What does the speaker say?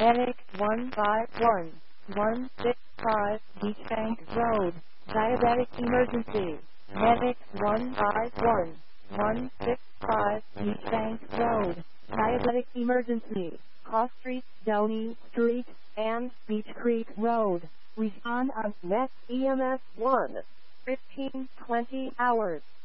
Medic 151-165 Beach Bank Road, diabetic emergency. Medic 151-165 Beach Bank Road, diabetic emergency. Cross Street, Downey Street, and Beach Creek Road. Respond on Met EMS 1. 15-20 hours.